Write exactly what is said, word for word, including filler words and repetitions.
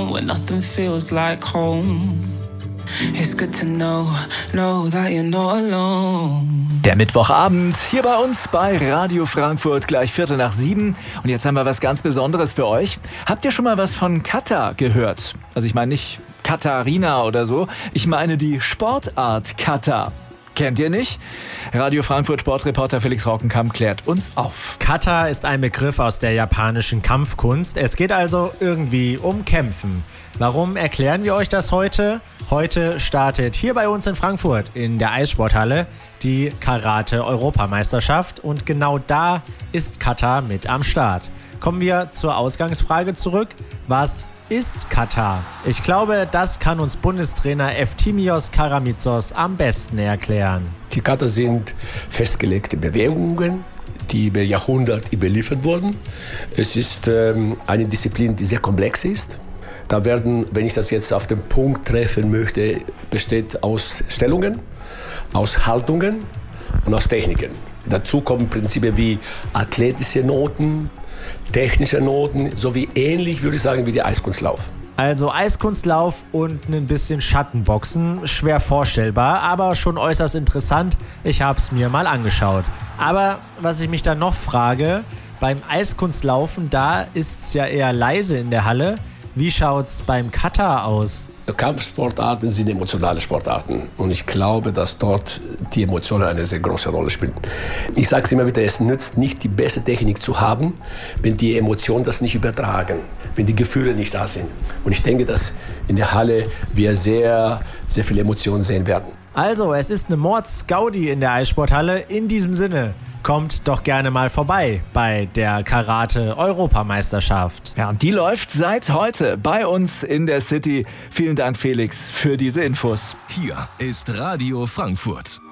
alone when nothing feels like home. It's good to know, know that you're not alone. Der Mittwochabend hier bei uns bei Radio Frankfurt, gleich Viertel nach sieben. Und jetzt haben wir was ganz Besonderes für euch. Habt ihr schon mal was von Kata gehört? Also ich meine nicht Katharina oder so. Ich meine die Sportart Kata. Kennt ihr nicht? Radio Frankfurt Sportreporter Felix Rockenkamp klärt uns auf. Kata ist ein Begriff aus der japanischen Kampfkunst. Es geht also irgendwie um Kämpfen. Warum erklären wir euch das heute? Heute startet hier bei uns in Frankfurt in der Eissporthalle die Karate-Europameisterschaft und genau da ist Kata mit am Start. Kommen wir zur Ausgangsfrage zurück. Was ist Kata? Ich glaube, das kann uns Bundestrainer Eftimios Karamitsos am besten erklären. Die Kata sind festgelegte Bewegungen, die über Jahrhunderte überliefert wurden. Es ist ähm, eine Disziplin, die sehr komplex ist. Da werden, wenn ich das jetzt auf den Punkt treffen möchte, besteht aus Stellungen, aus Haltungen und aus Techniken. Dazu kommen Prinzipien wie athletische Noten, technische Noten, sowie ähnlich, würde ich sagen, wie der Eiskunstlauf. Also Eiskunstlauf und ein bisschen Schattenboxen, schwer vorstellbar, aber schon äußerst interessant. Ich habe es mir mal angeschaut. Aber was ich mich dann noch frage, beim Eiskunstlaufen, da ist es ja eher leise in der Halle. Wie schaut's beim Kata aus? Kampfsportarten sind emotionale Sportarten und ich glaube, dass dort die Emotionen eine sehr große Rolle spielen. Ich sage es immer wieder, es nützt nicht, die beste Technik zu haben, wenn die Emotionen das nicht übertragen, wenn die Gefühle nicht da sind. Und ich denke, dass in der Halle wir sehr, sehr viele Emotionen sehen werden. Also, es ist eine Mordsgaudi in der Eissporthalle. In diesem Sinne, kommt doch gerne mal vorbei bei der Karate-Europameisterschaft. Ja, und die läuft seit heute bei uns in der City. Vielen Dank, Felix, für diese Infos. Hier ist Radio Frankfurt.